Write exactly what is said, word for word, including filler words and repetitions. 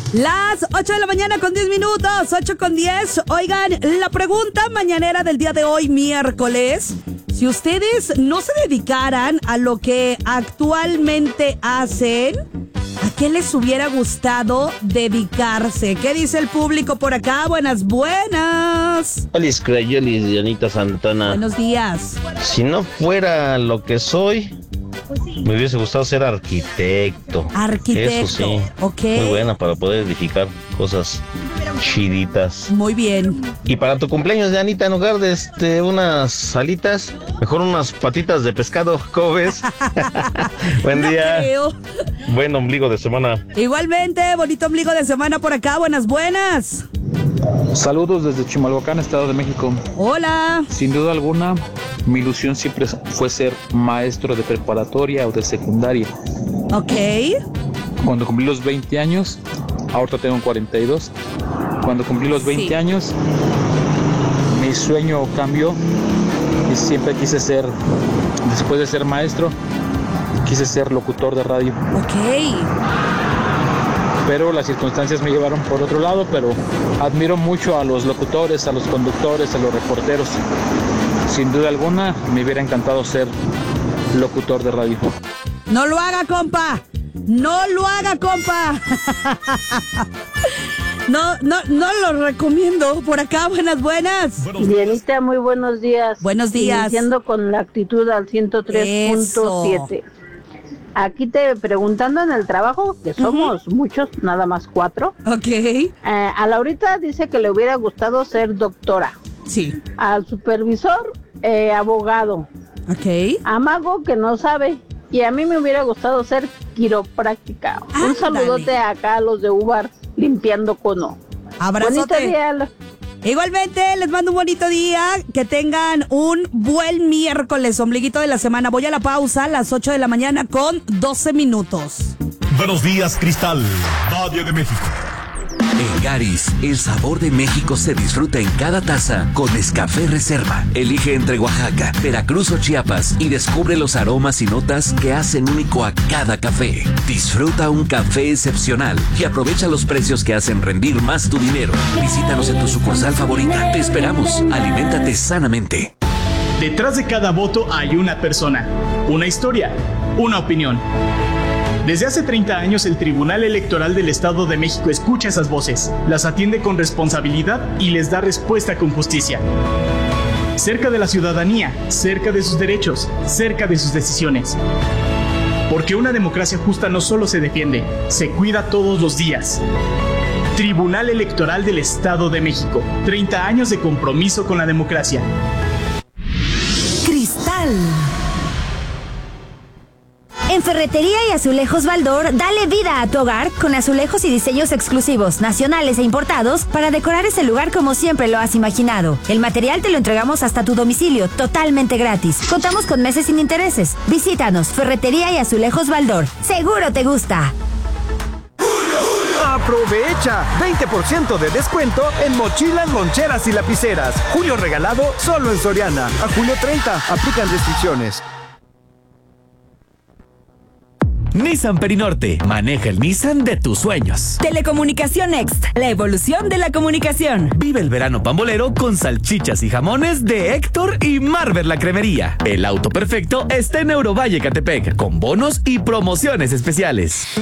Las ocho de la mañana con diez minutos, ocho con diez. Oigan, la pregunta mañanera del día de hoy, miércoles. Si ustedes no se dedicaran a lo que actualmente hacen, ¿a qué les hubiera gustado dedicarse? ¿Qué dice el público por acá? Buenas, buenas. Olis Crayolis, Dianita Santana. Buenos días. Si no fuera lo que soy, me hubiese gustado ser arquitecto. Arquitecto. Eso sí. Ok. Muy buena para poder edificar cosas chiditas. Muy bien. Y para tu cumpleaños, Dianita, en lugar de este, unas alitas, mejor unas patitas de pescado. ¿Cómo ves? Buen No día. creo. Buen ombligo de semana. Igualmente, bonito ombligo de semana por acá. Buenas, buenas. Saludos desde Chimalhuacán, Estado de México. Hola. Sin duda alguna, mi ilusión siempre fue ser maestro de preparatoria o de secundaria. Ok. Cuando cumplí los veinte años, ahorita tengo cuarenta y dos. Cuando cumplí los veinte Sí. años, mi sueño cambió y siempre quise ser, después de ser maestro, quise ser locutor de radio. Ok. Pero las circunstancias me llevaron por otro lado, pero admiro mucho a los locutores, a los conductores, a los reporteros. Sin duda alguna, me hubiera encantado ser locutor de radio. No lo haga, compa. No lo haga, compa. No, no, no lo recomiendo. Por acá, buenas, buenas. Dianita, muy buenos días. Buenos días. Iniciando con la actitud al ciento tres punto siete. Aquí te preguntando en el trabajo, que somos uh-huh. muchos, nada más cuatro. Ok. Eh, a Laurita dice que le hubiera gustado ser doctora. Sí. Al supervisor, eh, abogado. Ok. A Mago, que no sabe. Y a mí me hubiera gustado ser quiropráctica. Ah, Un saludote dale. acá a los de Ubar, limpiando cono. Abrazote. Bonito día. Igualmente, les mando un bonito día. Que tengan un buen miércoles, ombliguito de la semana. Voy a la pausa a las ocho de la mañana con doce minutos. Buenos días, Cristal, Valle de México. En Garis, el sabor de México se disfruta en cada taza con Nescafé Reserva. Elige entre Oaxaca, Veracruz o Chiapas y descubre los aromas y notas que hacen único a cada café. Disfruta un café excepcional y aprovecha los precios que hacen rendir más tu dinero. Visítanos en tu sucursal favorita. Te esperamos. Aliméntate sanamente. Detrás de cada voto hay una persona, una historia, una opinión. Desde hace treinta años el Tribunal Electoral del Estado de México escucha esas voces, las atiende con responsabilidad y les da respuesta con justicia. Cerca de la ciudadanía, cerca de sus derechos, cerca de sus decisiones. Porque una democracia justa no solo se defiende, se cuida todos los días. Tribunal Electoral del Estado de México, treinta años de compromiso con la democracia. Cristal. En Ferretería y Azulejos Baldor, dale vida a tu hogar con azulejos y diseños exclusivos, nacionales e importados para decorar ese lugar como siempre lo has imaginado. El material te lo entregamos hasta tu domicilio, totalmente gratis. Contamos con meses sin intereses. Visítanos, Ferretería y Azulejos Baldor. Seguro te gusta. Aprovecha veinte por ciento de descuento en mochilas, loncheras y lapiceras. Julio regalado solo en Soriana. A julio treinta, aplican restricciones. Nissan Perinorte, maneja el Nissan de tus sueños. Telecomunicación Next, la evolución de la comunicación. Vive el verano pambolero con salchichas y jamones de Héctor y Marver la Cremería. El auto perfecto está en Eurovalle Catepec, con bonos y promociones especiales.